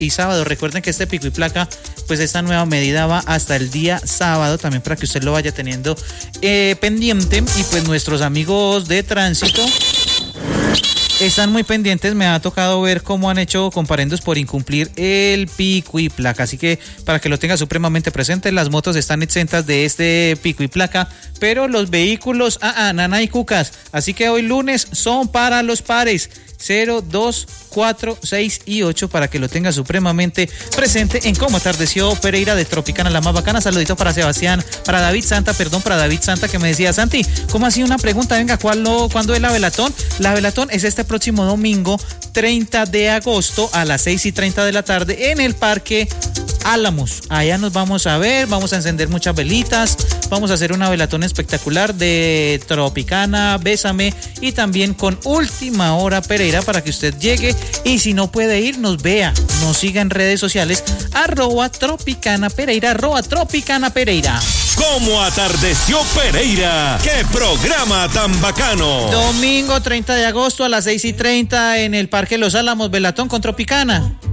y sábado. Recuerden que este pico y placa, pues esta nueva medida va hasta el día sábado, también para que usted lo vaya teniendo pendiente. Y pues nuestros amigos de tránsito están muy pendientes, me ha tocado ver cómo han hecho comparendos por incumplir el pico y placa, así que para que lo tenga supremamente presente, las motos están exentas de este pico y placa, pero los vehículos, nana y cucas, así que hoy lunes son para los pares, 0, 2, 4, 6 y 8 para que lo tenga supremamente presente en cómo atardeció Pereira de Tropicana, la más bacana. Saludito para Sebastián, para David Santa que me decía, Santi, ¿cómo ha sido una pregunta? Venga, ¿cuándo es la velatón? La velatón es este próximo domingo 30 de agosto a las 6:30 de la tarde en el Parque Álamos. Allá nos vamos a ver, vamos a encender muchas velitas, vamos a hacer una velatón espectacular de Tropicana, Bésame y también con Última Hora Pereira para que usted llegue y si no puede ir, nos vea, nos siga en redes sociales @Tropicana Pereira, @Tropicana Pereira. ¿Cómo atardeció Pereira? ¡Qué programa tan bacano! Domingo 30 de agosto a las 6:30 en el Parque Los Álamos, velatón con Tropicana.